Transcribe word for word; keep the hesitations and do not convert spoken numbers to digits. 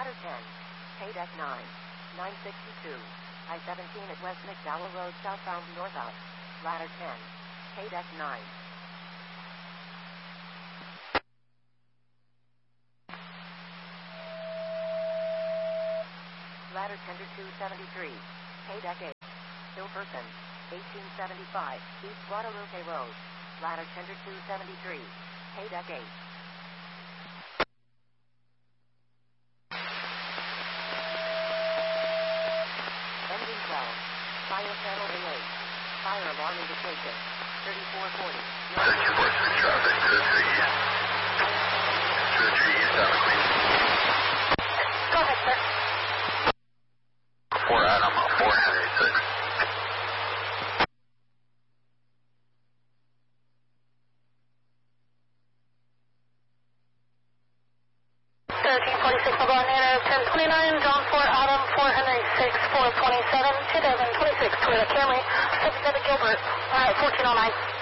Ladder ten, K-Deck nine, nine sixty-two, I seventeen at West McDowell Road southbound northbound. Ladder ten, K-Deck nine. Ladder Tender two seventy-three, K-Deck eight, Hillperson, eighteen seventy-five, East Guadalupe Road. Ladder Tender two seventy-three, K-Deck eight. Engine twelve, Fire Channel A eight, Fire Alarm Indication, thirty-four forty. Search for traffic, two three East. two three East out of Queens. Go ahead, sir. four Adam, four Henry six. thirteen forty-six, we'll go on there, ten twenty-nine, John four Adam, four Henry six, four twenty-seven, two thousand twenty-six Toyota Camry, seventy-seven Gilbert, uh, fourteen oh nine.